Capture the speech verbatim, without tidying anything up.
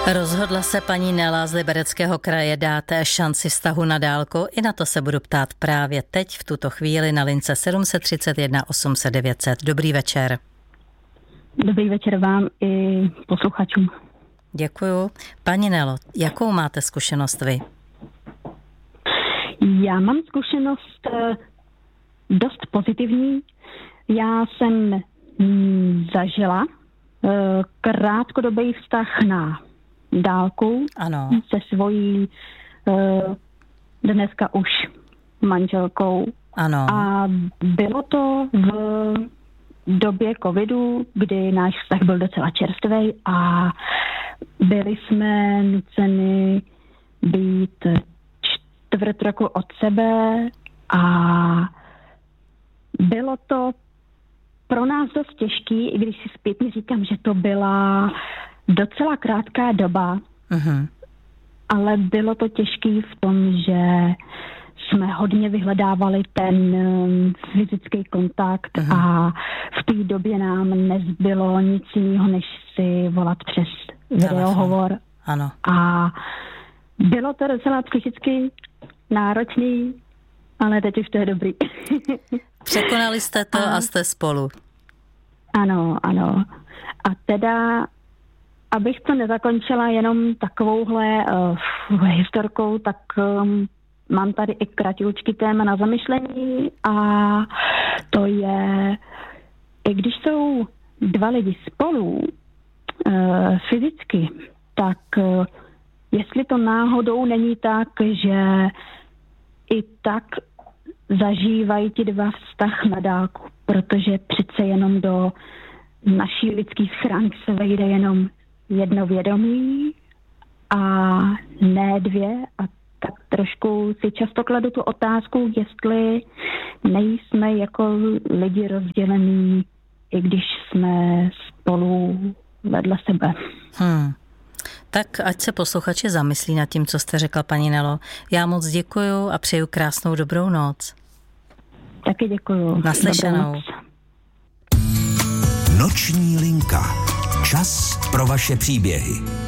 Rozhodla se paní Nela z Libereckého kraje dát šanci vztahu na dálku. I na to se budu ptát právě teď, v tuto chvíli na lince sedm set třicet jedna osm set devět set. Dobrý večer. Dobrý večer vám i posluchačům. Děkuju. Paní Nelo, jakou máte zkušenost vy? Já mám zkušenost dost pozitivní. Já jsem zažila krátkodobý vztah na dálku ano. se svojí dneska už manželkou. Ano. A bylo to v době covidu, kdy náš vztah byl docela čerstvý a byli jsme nuceni být čtvrt roku od sebe a bylo to pro nás dost těžký, i když si zpětně říkám, že to byla docela krátká doba, uh-huh. ale bylo to těžký v tom, že jsme hodně vyhledávali ten fyzický kontakt uh-huh. a v té době nám nezbylo nic jiného, než si volat přes videohovor. Ano. A bylo to docela psychicky náročný, ale teď už to je dobrý. Překonali jste to a, a jste spolu. Ano, ano. A teda, abych to nezakončila jenom takovouhle uh, historkou, tak um, mám tady i kratičký téma na zamyšlení a to je, i když jsou dva lidi spolu uh, fyzicky, tak uh, jestli to náhodou není tak, že i tak zažívají ti dva vztah na dálku, protože přece jenom do naší lidský schránky se vejde jenom jedno vědomí a ne dvě. A tak trošku si často kladu tu otázku, jestli nejsme jako lidi rozdělení, i když jsme spolu vedle sebe. Hmm. Tak ať se posluchači zamyslí nad tím, co jste řekla, paní Nelo. Já moc děkuju a přeju krásnou dobrou noc. Taky děkuju. Naslyšenou. Noční linka. Čas pro vaše příběhy.